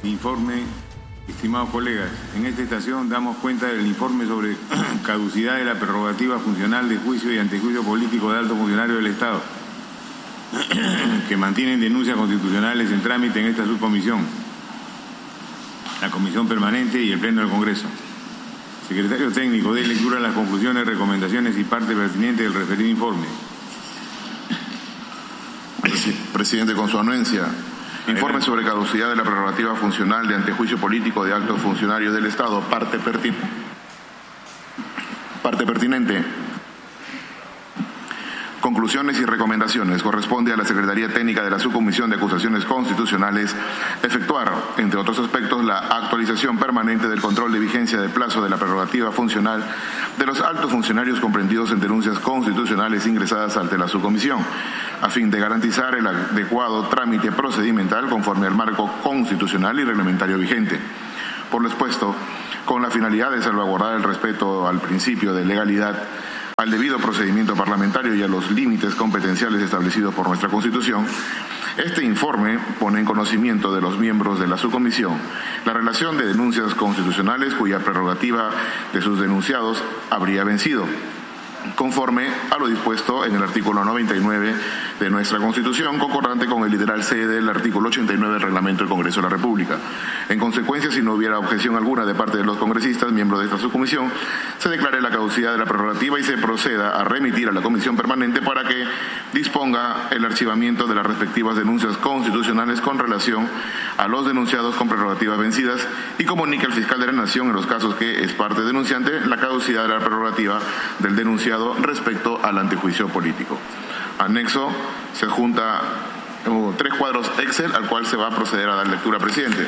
Informe, estimados colegas, en esta estación damos cuenta del informe sobre caducidad de la prerrogativa funcional de juicio y antejuicio político de altos funcionarios del Estado, que mantienen denuncias constitucionales en trámite en esta subcomisión, la Comisión Permanente y el Pleno del Congreso. Secretario Técnico, dé lectura a las conclusiones, recomendaciones y parte pertinente del referido informe. Presidente, con su anuencia. Informe sobre caducidad de la prerrogativa funcional de antejuicio político de altos funcionarios del Estado. Parte pertinente. Conclusiones y recomendaciones. Corresponde a la Secretaría Técnica de la Subcomisión de Acusaciones Constitucionales efectuar, entre otros aspectos, la actualización permanente del control de vigencia de plazo de la prerrogativa funcional de los altos funcionarios comprendidos en denuncias constitucionales ingresadas ante la subcomisión, a fin de garantizar el adecuado trámite procedimental conforme al marco constitucional y reglamentario vigente. Por lo expuesto, con la finalidad de salvaguardar el respeto al principio de legalidad, al debido procedimiento parlamentario y a los límites competenciales establecidos por nuestra Constitución, este informe pone en conocimiento de los miembros de la subcomisión la relación de denuncias constitucionales cuya prerrogativa de sus denunciados habría vencido, conforme a lo dispuesto en el artículo 99 de nuestra Constitución, concordante con el literal C del artículo 89 del Reglamento del Congreso de la República. En consecuencia, si no hubiera objeción alguna de parte de los congresistas, miembros de esta subcomisión, se declare la caducidad de la prerrogativa y se proceda a remitir a la Comisión Permanente para que disponga el archivamiento de las respectivas denuncias constitucionales con relación a los denunciados con prerrogativas vencidas y comunique al fiscal de la Nación, en los casos que es parte denunciante, la caducidad de la prerrogativa del denunciado respecto al antejuicio político. Anexo, se adjunta 3 cuadros Excel al cual se va a proceder a dar lectura, presidente.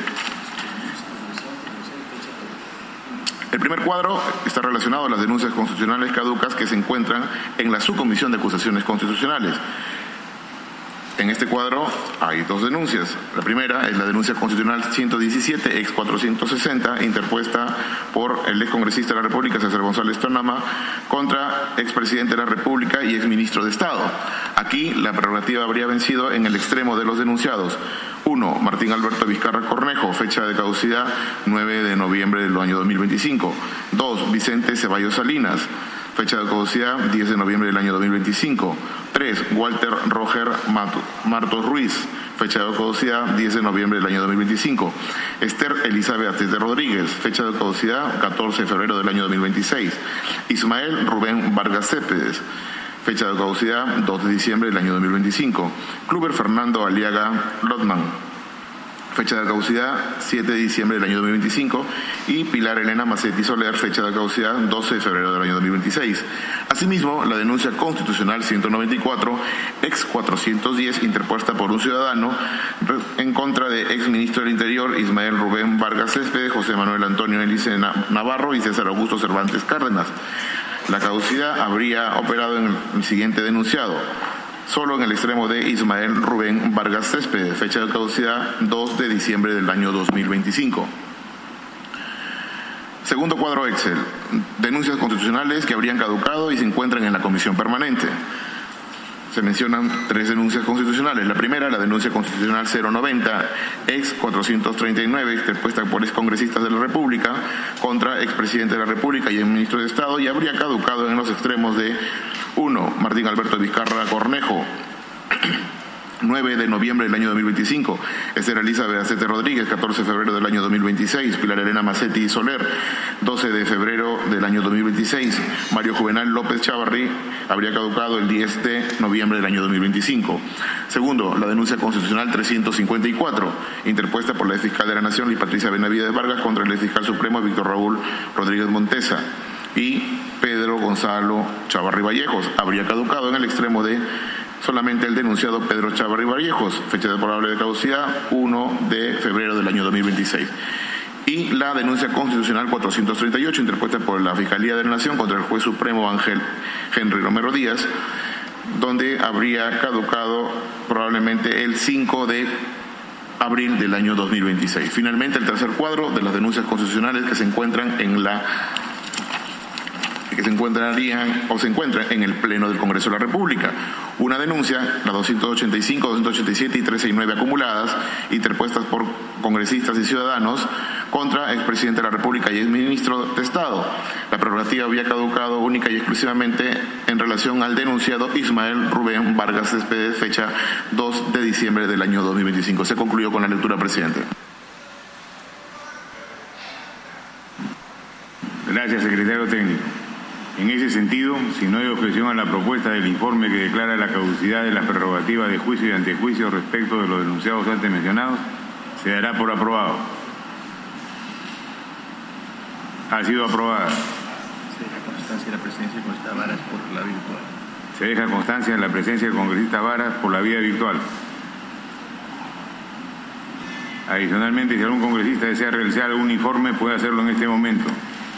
El primer cuadro está relacionado a las denuncias constitucionales caducas que se encuentran en la subcomisión de acusaciones constitucionales. En este cuadro hay 2 denuncias. La primera es la denuncia constitucional 117, ex 460, interpuesta por el excongresista de la República, César González Tonama, contra expresidente de la República y exministro de Estado. Aquí la prerrogativa habría vencido en el extremo de los denunciados. 1. Martín Alberto Vizcarra Cornejo, fecha de caducidad 9 de noviembre del año 2025. 2. Vicente Ceballos Salinas, fecha de caducidad 10 de noviembre del año 2025. 3. Walter Roger Martos Ruiz, fecha de caducidad 10 de noviembre del año 2025. Esther Elizabeth Atete Rodríguez, fecha de caducidad 14 de febrero del año 2026. Ismael Rubén Vargas Céspedes, fecha de caducidad 2 de diciembre del año 2025. Kluber Fernando Aliaga Lotman, fecha de caducidad 7 de diciembre del año 2025, y Pilar Elena Macetti Soler, fecha de caducidad 12 de febrero del año 2026. Asimismo, la denuncia constitucional 194, ex 410, interpuesta por un ciudadano en contra de ex ministro del Interior Ismael Rubén Vargas Céspedes, José Manuel Antonio Elice Navarro y César Augusto Cervantes Cárdenas. La caducidad habría operado en el siguiente denunciado: solo en el extremo de Ismael Rubén Vargas Céspedes, fecha de caducidad 2 de diciembre del año 2025. Segundo cuadro Excel, denuncias constitucionales que habrían caducado y se encuentran en la Comisión Permanente. Se mencionan 3 denuncias constitucionales. La primera, la denuncia constitucional 090, ex 439, interpuesta por excongresistas de la República contra expresidente de la República y exministro de Estado, y habría caducado en los extremos de 1. Martín Alberto Vizcarra Cornejo, 9 de noviembre del año 2025. Esther Elizabeth Atete Rodríguez, 14 de febrero del año 2026. Pilar Elena Macetti Soler, 12 de febrero del año 2026. Mario Juvenal López Chavarri habría caducado el 10 de noviembre del año 2025. Segundo, la denuncia constitucional 354, interpuesta por la exfiscal de la Nación, Liz Patricia Benavides Vargas, contra el exfiscal supremo Víctor Raúl Rodríguez Montesa y Pedro Gonzalo Chavarri Vallejos. Habría caducado en el extremo de solamente el denunciado Pedro Chavarri Vallejos, fecha de probable de caducidad 1 de febrero del año 2026. Y la denuncia constitucional 438, interpuesta por la Fiscalía de la Nación contra el juez supremo Ángel Henry Romero Díaz, donde habría caducado probablemente el 5 de abril del año 2026. Finalmente, el tercer cuadro de las denuncias constitucionales que se encuentran en la que se encuentra en el Pleno del Congreso de la República. Una denuncia, la 285, 287 y 369 acumuladas, interpuestas por congresistas y ciudadanos contra expresidente de la República y exministro de Estado. La prerrogativa había caducado única y exclusivamente en relación al denunciado Ismael Rubén Vargas Céspedes, fecha 2 de diciembre del año 2025. Se concluyó con la lectura, presidente. Gracias, secretario técnico. En ese sentido, si no hay objeción a la propuesta del informe que declara la caducidad de las prerrogativas de juicio y antejuicio respecto de los denunciados antes mencionados, se dará por aprobado. Ha sido aprobada. Se deja constancia de la presencia del congresista Varas por la virtual. Se deja constancia de la presencia del congresista Varas por la vía virtual. Adicionalmente, si algún congresista desea realizar algún informe, puede hacerlo en este momento.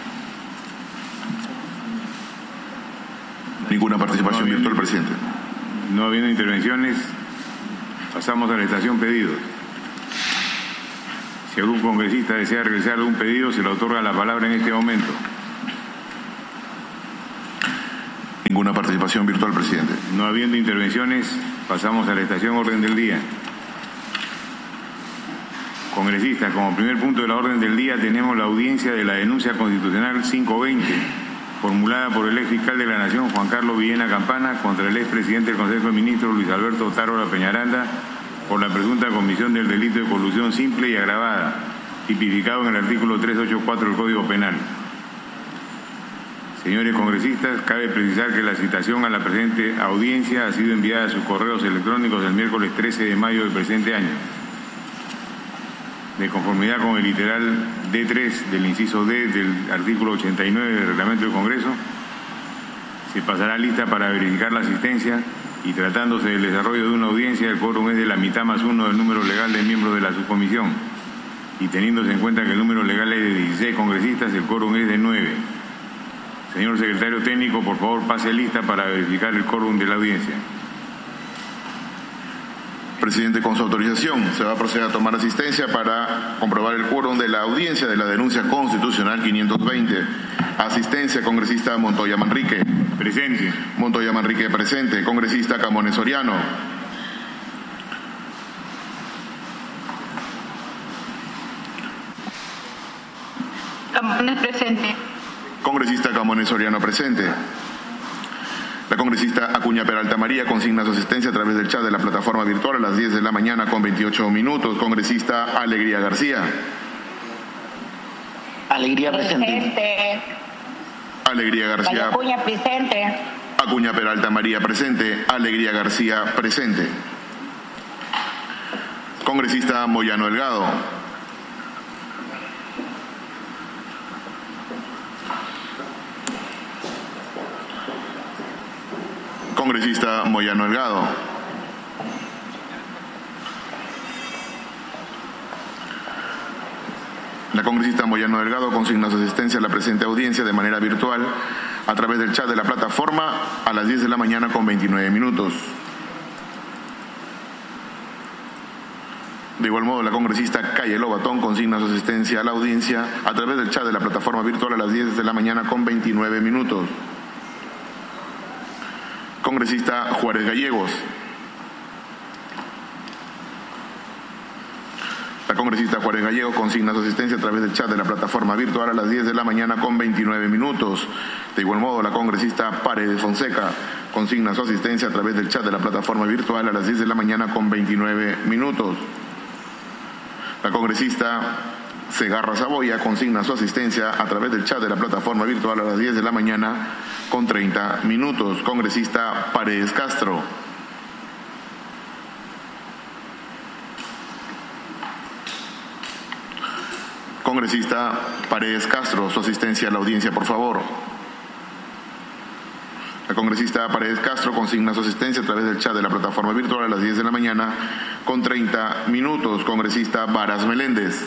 Ninguna participación virtual, presidente. No habiendo intervenciones, pasamos a la estación pedidos. Si algún congresista desea realizar algún pedido, se le otorga la palabra en este momento. Ninguna participación virtual, presidente. No habiendo intervenciones, pasamos a la estación orden del día. Congresistas, como primer punto de la orden del día tenemos la audiencia de la denuncia constitucional 520, formulada por el ex fiscal de la Nación, Juan Carlos Villena Campana, contra el expresidente del Consejo de Ministros, Luis Alberto Otárola Peñaranda, por la presunta comisión del delito de colusión simple y agravada, tipificado en el artículo 384 del Código Penal. Señores congresistas, cabe precisar que la citación a la presente audiencia ha sido enviada a sus correos electrónicos el miércoles 13 de mayo del presente año. De conformidad con el literal D3 del inciso D del artículo 89 del Reglamento del Congreso, se pasará lista para verificar la asistencia y tratándose del desarrollo de una audiencia, el quórum es de la mitad más uno del número legal de miembros de la subcomisión y teniéndose en cuenta que el número legal es de 16 congresistas, el quórum es de 9. Señor secretario técnico, por favor pase lista para verificar el quórum de la audiencia. Presidente, con su autorización, se va a proceder a tomar asistencia para comprobar el quórum de la audiencia de la denuncia constitucional 520. Asistencia, congresista Montoya Manrique. Presente. Montoya Manrique, presente. Congresista Camones Soriano. Camones, presente. Congresista Camones Soriano, presente. La congresista Acuña Peralta María consigna su asistencia a través del chat de la plataforma virtual a las 10 de la mañana con 28 minutos. Congresista Alegría García. Alegría, presente. Alegría García. Acuña, presente. Acuña Peralta María, presente. Alegría García, presente. Congresista Moyano Delgado. Congresista Moyano Delgado. La congresista Moyano Delgado consigna su asistencia a la presente audiencia de manera virtual a través del chat de la plataforma a las 10 de la mañana con 29 minutos. De igual modo, la congresista Calle Lobatón consigna su asistencia a la audiencia a través del chat de la plataforma virtual a las 10 de la mañana con 29 minutos. Congresista Juárez Gallegos. La congresista Juárez Gallegos consigna su asistencia a través del chat de la plataforma virtual a las 10 de la mañana con 29 minutos. De igual modo, la congresista Paredes Fonseca consigna su asistencia a través del chat de la plataforma virtual a las 10 de la mañana con 29 minutos. La congresista Segarra Saboya consigna su asistencia a través del chat de la plataforma virtual a las 10 de la mañana con 30 minutos. Congresista Paredes Castro. Congresista Paredes Castro, su asistencia a la audiencia, por favor. La congresista Paredes Castro consigna su asistencia a través del chat de la plataforma virtual a las 10 de la mañana con 30 minutos. Congresista Varas Meléndez.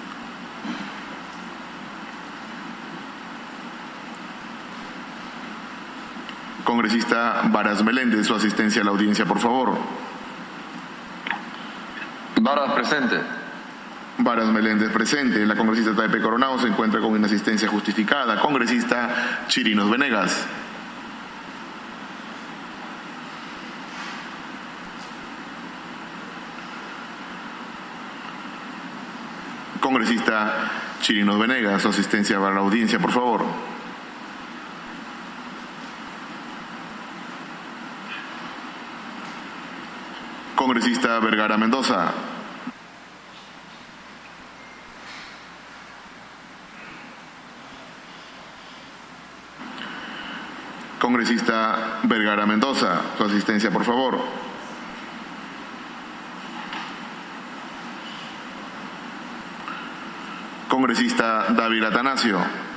Congresista Varas Meléndez, su asistencia a la audiencia, por favor. Varas, presente. Varas Meléndez presente. La congresista Taipei Coronado se encuentra con inasistencia justificada. Congresista Chirinos Venegas. Congresista Chirinos Venegas, su asistencia para la audiencia, por favor. Congresista Vergara Mendoza. Congresista Vergara Mendoza, su asistencia, por favor. Congresista Dávila Atanasio.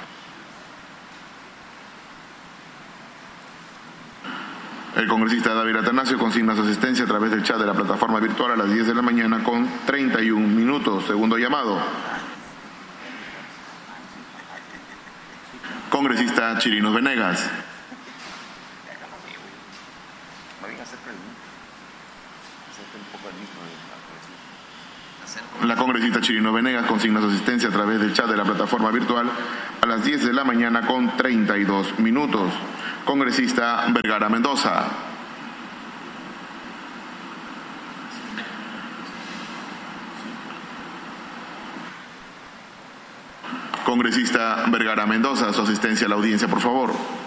El congresista Dávila Atanasio consigna su asistencia a través del chat de la plataforma virtual a las 10 de la mañana con 31 minutos. Segundo llamado. Congresista Chirinos Venegas. La congresista Chirino Venegas consigna su asistencia a través del chat de la plataforma virtual a las 10 de la mañana con 32 minutos. Congresista Vergara Mendoza. Congresista Vergara Mendoza, su asistencia a la audiencia, por favor.